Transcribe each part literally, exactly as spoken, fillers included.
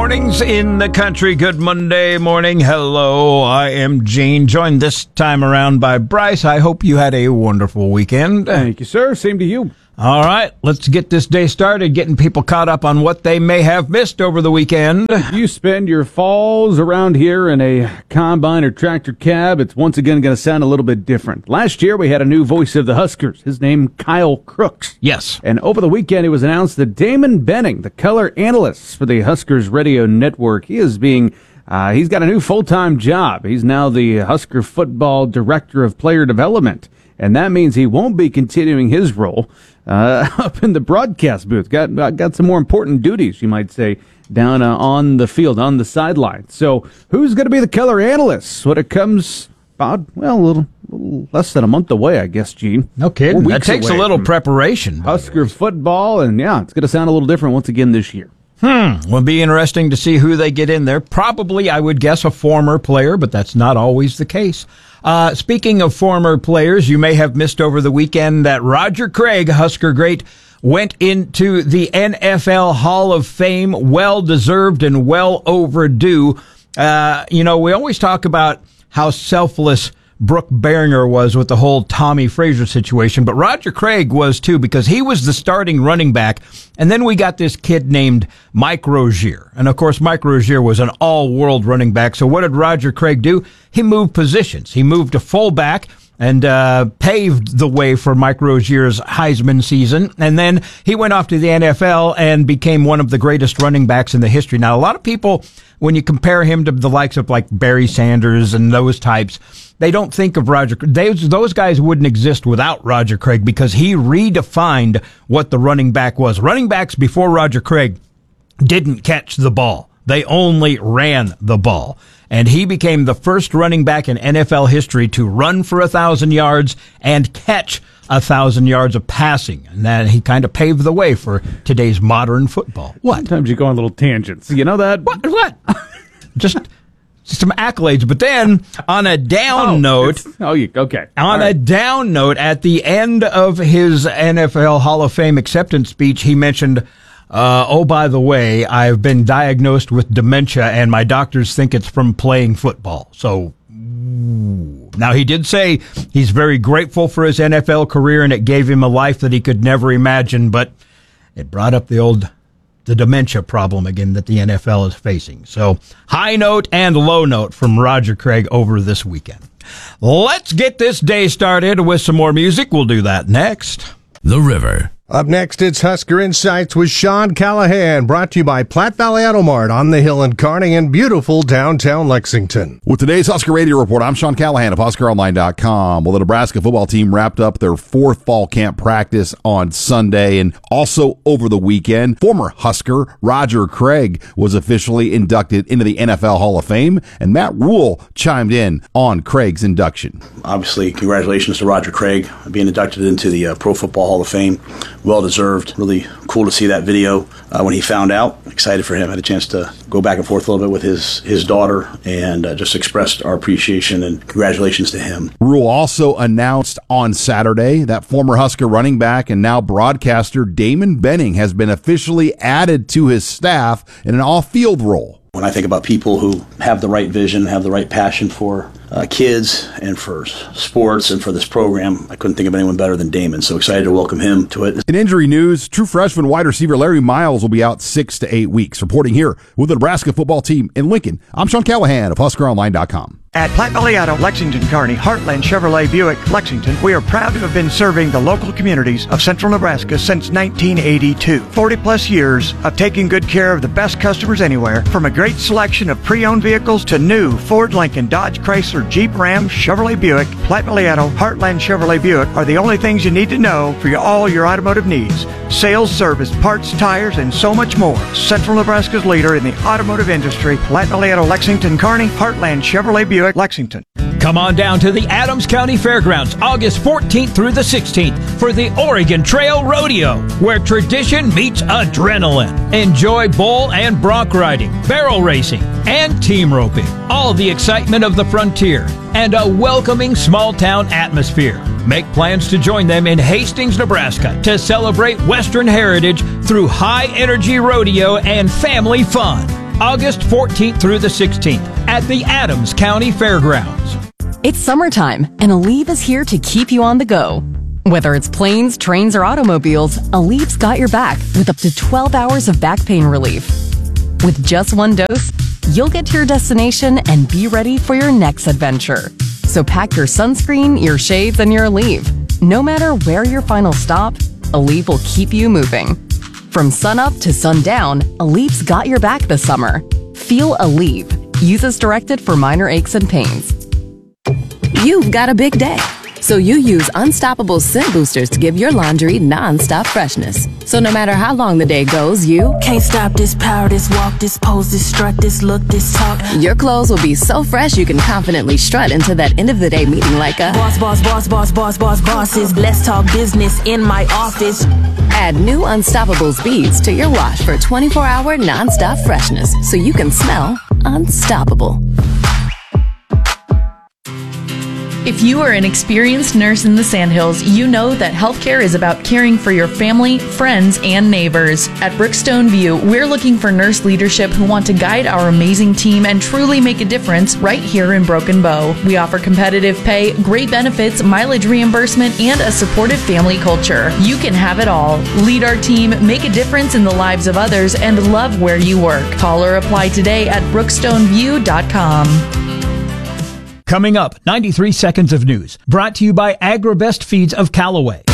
mornings in the country. Good Monday morning. Hello, I am Gene, joined this time around by Bryce. I hope you had a wonderful weekend. Thank you, sir. Same to you. All right, let's get this day started, getting people caught up on what they may have missed over the weekend. You spend your falls around here in a combine or tractor cab, it's once again going to sound a little bit different. Last year, we had a new voice of the Huskers. His name, Kyle Crooks. Yes. And over the weekend, it was announced that Damon Benning, the color analyst for the Huskers Radio Network, he is being... Uh, he's got a new full-time job. He's now the Husker Football Director of Player Development. And that means he won't be continuing his role uh, up in the broadcast booth. Got uh, got some more important duties, you might say, down uh, on the field, on the sideline. So who's going to be the color analyst when it comes about, well, a little, little less than a month away, I guess, Gene. No kidding. That takes a little preparation. Husker football, and yeah, it's going to sound a little different once again this year. Hmm. Will be interesting to see who they get in there. Probably, I would guess, a former player, but that's not always the case. Uh, speaking of former players, you may have missed over the weekend that Roger Craig, Husker great, went into the N F L Hall of Fame. Well-deserved and well overdue. Uh, you know, we always talk about how selfless Brooke Beringer was with the whole Tommy Frazier situation, but Roger Craig was too, because he was the starting running back, and then we got this kid named Mike Rozier, and of course Mike Rozier was an all-world running back. So what did Roger Craig do? He moved positions. He moved to fullback and uh paved the way for Mike Rozier's Heisman season, and then he went off to the N F L and became one of the greatest running backs in the history. Now, a lot of people, when you compare him to the likes of like Barry Sanders and those types, they don't think of Roger. Those, those guys wouldn't exist without Roger Craig, because he redefined what the running back was. Running backs before Roger Craig didn't catch the ball. They only ran the ball. And he became the first running back in N F L history to run for a thousand yards and catch a thousand yards of passing. And that he kind of paved the way for today's modern football. What? Sometimes you go on little tangents. You know that? What? What? Just some accolades. But then on a down oh, note. Oh, you, okay. On right. a down note, at the end of his N F L Hall of Fame acceptance speech, he mentioned, Uh, oh, by the way, I've been diagnosed with dementia, and my doctors think it's from playing football. So, now he did say he's very grateful for his N F L career, and it gave him a life that he could never imagine, but it brought up the old, the dementia problem again that the N F L is facing. So, high note and low note from Roger Craig over this weekend. Let's get this day started with some more music. We'll do that next. The River. Up next, it's Husker Insights with Sean Callahan, brought to you by Platte Valley Auto Mart on the Hill in Kearney and beautiful downtown Lexington. With today's Husker Radio Report, I'm Sean Callahan of Husker Online dot com. Well, the Nebraska football team wrapped up their fourth fall camp practice on Sunday, and also over the weekend, former Husker Roger Craig was officially inducted into the N F L Hall of Fame, and Matt Rule chimed in on Craig's induction. Obviously, congratulations to Roger Craig being inducted into the uh, Pro Football Hall of Fame. Well-deserved. Really cool to see that video uh, when he found out. Excited for him. Had a chance to go back and forth a little bit with his, his daughter, and uh, just expressed our appreciation and congratulations to him. Rule also announced on Saturday that former Husker running back and now broadcaster Damon Benning has been officially added to his staff in an off-field role. When I think about people who have the right vision, have the right passion for uh, kids and for sports and for this program, I couldn't think of anyone better than Damon. So excited to welcome him to it. In injury news, true freshman wide receiver Larry Miles will be out six to eight weeks. Reporting here with the Nebraska football team in Lincoln, I'm Sean Callahan of Husker Online dot com. At Platte Valley Auto, Lexington, Kearney, Heartland Chevrolet Buick, Lexington, we are proud to have been serving the local communities of central Nebraska since nineteen eighty-two. forty plus years of taking good care of the best customers anywhere, from a great selection of pre-owned vehicles to new Ford, Lincoln, Dodge, Chrysler, Jeep, Ram, Chevrolet Buick. Platte Valley Auto, Heartland Chevrolet Buick are the only things you need to know for your, all your automotive needs. Sales, service, parts, tires, and so much more. Central Nebraska's leader in the automotive industry, Platte Valley Auto, Lexington, Kearney, Heartland Chevrolet Buick, Lexington. Come on down to the Adams County Fairgrounds August fourteenth through the sixteenth for the Oregon Trail Rodeo, where tradition meets adrenaline. Enjoy bull and bronc riding, barrel racing, and team roping. All the excitement of the frontier and a welcoming small-town atmosphere. Make plans to join them in Hastings, Nebraska to celebrate Western heritage through high-energy rodeo and family fun. August fourteenth through the sixteenth at the Adams County Fairgrounds. It's summertime, and Aleve is here to keep you on the go. Whether it's planes, trains, or automobiles, Aleve's got your back with up to twelve hours of back pain relief. With just one dose, you'll get to your destination and be ready for your next adventure. So pack your sunscreen, your shades, and your Aleve. No matter where your final stop, Aleve will keep you moving. From sunup to sundown, Aleve's got your back this summer. Feel Aleve. Use as directed for minor aches and pains. You've got a big day, so you use Unstoppable Scent Boosters to give your laundry non-stop freshness. So no matter how long the day goes, you can't stop this power, this walk, this pose, this strut, this look, this talk. Your clothes will be so fresh you can confidently strut into that end of the day meeting like a boss, boss, boss, boss, boss, boss, bosses. Let's talk business in my office. Add new Unstoppable Beads to your wash for twenty-four hour non-stop freshness so you can smell unstoppable. If you are an experienced nurse in the Sandhills, you know that healthcare is about caring for your family, friends, and neighbors. At Brookstone View, we're looking for nurse leadership who want to guide our amazing team and truly make a difference right here in Broken Bow. We offer competitive pay, great benefits, mileage reimbursement, and a supportive family culture. You can have it all. Lead our team, make a difference in the lives of others, and love where you work. Call or apply today at brookstone view dot com. Coming up, ninety-three seconds of news, brought to you by AgriBest Feeds of Callaway.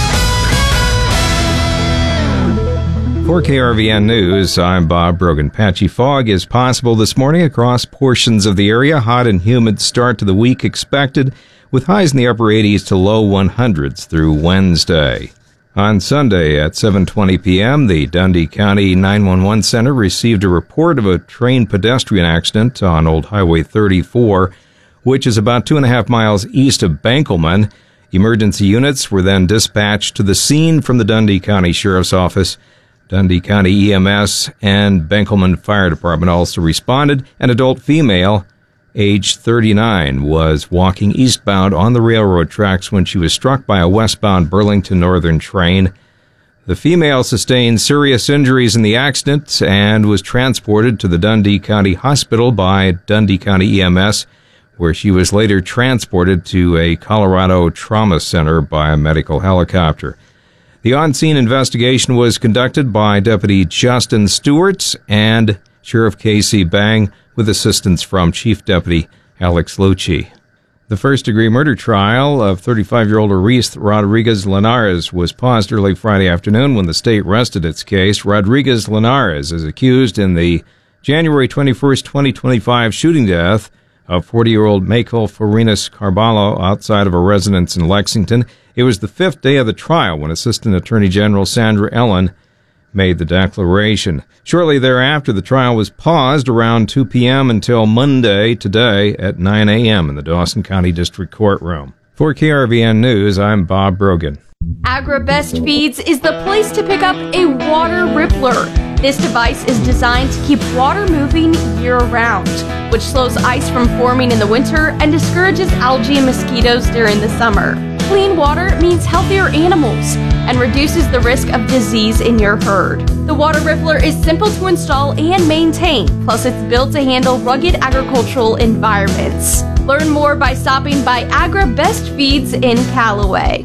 For K R V N News, I'm Bob Brogan. Patchy fog is possible this morning across portions of the area. Hot and humid start to the week expected, with highs in the upper eighties to low hundreds through Wednesday. On Sunday at seven twenty p.m., the Dundee County nine one one Center received a report of a train pedestrian accident on Old Highway thirty-four, which is about two and a half miles east of Benkelman. Emergency units were then dispatched to the scene from the Dundee County Sheriff's Office. Dundee County E M S and Benkelman Fire Department also responded. An adult female, age thirty-nine, was walking eastbound on the railroad tracks when she was struck by a westbound Burlington Northern train. The female sustained serious injuries in the accident and was transported to the Dundee County Hospital by Dundee County E M S, where she was later transported to a Colorado trauma center by a medical helicopter. The on-scene investigation was conducted by Deputy Justin Stewart and Sheriff Casey Bang, with assistance from Chief Deputy Alex Lucci. The first-degree murder trial of thirty-five-year-old Aris Rodriguez Linares was paused early Friday afternoon when the state rested its case. Rodriguez Linares is accused in the January twenty-first, twenty twenty-five shooting death of forty-year-old Michael Farinas Carballo outside of a residence in Lexington. It was the fifth day of the trial when Assistant Attorney General Sandra Ellen made the declaration. Shortly thereafter, the trial was paused around two p.m. until Monday, today, at nine a.m. in the Dawson County District Courtroom. For K R V N News, I'm Bob Brogan. AgriBest Feeds is the place to pick up a water rippler. This device is designed to keep water moving year-round, which slows ice from forming in the winter and discourages algae and mosquitoes during the summer. Clean water means healthier animals and reduces the risk of disease in your herd. The water rippler is simple to install and maintain, plus it's built to handle rugged agricultural environments. Learn more by stopping by AgriBest Feeds in Callaway.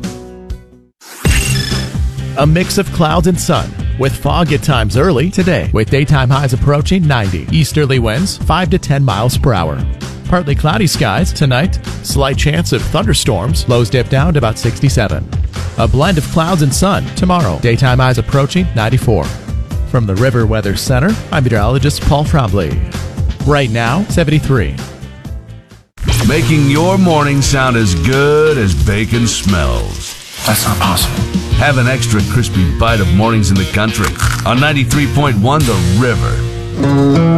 A mix of clouds and sun, with fog at times early today, with daytime highs approaching ninety. Easterly winds five to ten miles per hour. Partly cloudy skies tonight, slight chance of thunderstorms, lows dip down to about sixty-seven. A blend of clouds and sun tomorrow, daytime highs approaching ninety-four. From the River Weather Center, I'm meteorologist Paul Trombley. Right now, seventy-three. Making your morning sound as good as bacon smells. That's not possible. Have an extra crispy bite of mornings in the country on ninety-three point one The River.